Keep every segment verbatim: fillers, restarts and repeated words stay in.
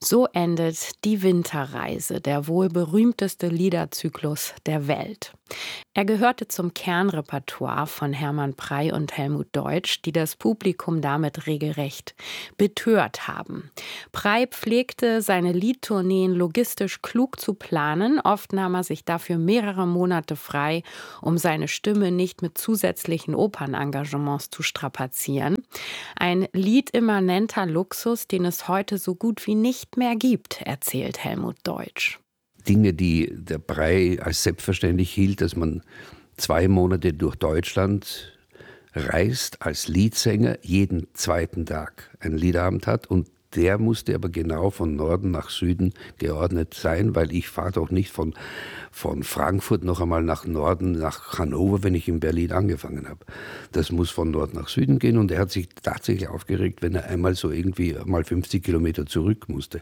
So endet Die Winterreise, der wohl berühmteste Liederzyklus der Welt. Er gehörte zum Kernrepertoire von Hermann Prey und Helmut Deutsch, die das Publikum damit regelrecht betört haben. Prey pflegte seine Liedtourneen logistisch klug zu planen. Oft nahm er sich dafür mehrere Monate frei, um seine Stimme nicht mit zusätzlichen Opernengagements zu strapazieren. Ein liedimmanenter Luxus, den es heute so gut wie nicht mehr gibt, erzählt Helmut Deutsch. Dinge, die der Prey als selbstverständlich hielt, dass man zwei Monate durch Deutschland reist als Liedsänger, jeden zweiten Tag einen Liederabend hat, und der musste aber genau von Norden nach Süden geordnet sein, weil ich fahre doch nicht von, von Frankfurt noch einmal nach Norden, nach Hannover, wenn ich in Berlin angefangen habe. Das muss von Nord nach Süden gehen, und er hat sich tatsächlich aufgeregt, wenn er einmal so irgendwie mal fünfzig Kilometer zurück musste.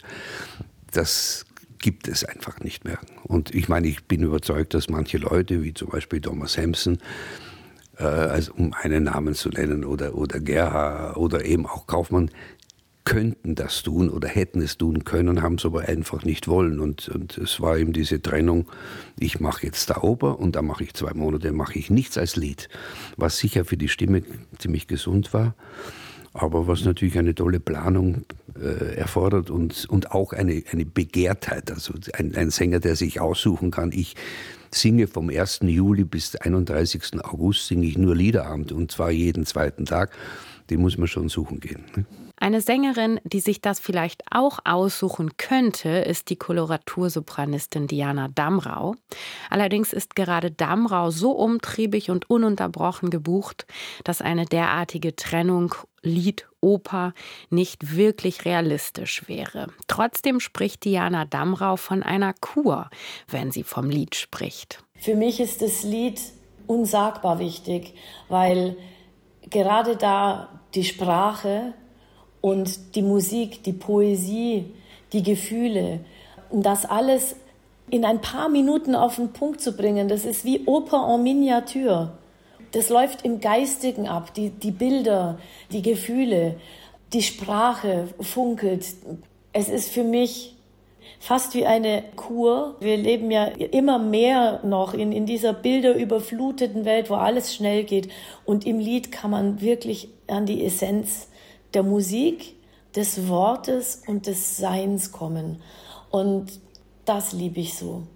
Das gibt es einfach nicht mehr. Und ich meine, ich bin überzeugt, dass manche Leute, wie zum Beispiel Thomas Hampson, äh, also um einen Namen zu nennen, oder, oder Gerhard oder eben auch Kaufmann, könnten das tun oder hätten es tun können, haben es aber einfach nicht wollen. Und, und es war eben diese Trennung, ich mache jetzt da Oper und dann mache ich zwei Monate, mache ich nichts als Lied. Was sicher für die Stimme ziemlich gesund war, aber was natürlich eine tolle Planung äh, erfordert und, und auch eine, eine Begehrtheit. Also ein, ein Sänger, der sich aussuchen kann, ich singe vom ersten Juli bis einunddreißigsten August, singe ich nur Liederabend, und zwar jeden zweiten Tag. Den muss man schon suchen gehen. Ne? Eine Sängerin, die sich das vielleicht auch aussuchen könnte, ist die Koloratursopranistin Diana Damrau. Allerdings ist gerade Damrau so umtriebig und ununterbrochen gebucht, dass eine derartige Trennung Lied, Oper nicht wirklich realistisch wäre. Trotzdem spricht Diana Damrau von einer Kur, wenn sie vom Lied spricht. Für mich ist das Lied unsagbar wichtig, weil gerade da die Sprache und die Musik, die Poesie, die Gefühle, um das alles in ein paar Minuten auf den Punkt zu bringen, das ist wie Oper en Miniatur. Das läuft im Geistigen ab, die, die Bilder, die Gefühle, die Sprache funkelt. Es ist für mich fast wie eine Kur. Wir leben ja immer mehr noch in, in dieser bilderüberfluteten Welt, wo alles schnell geht. Und im Lied kann man wirklich an die Essenz der Musik, des Wortes und des Seins kommen. Und das liebe ich so.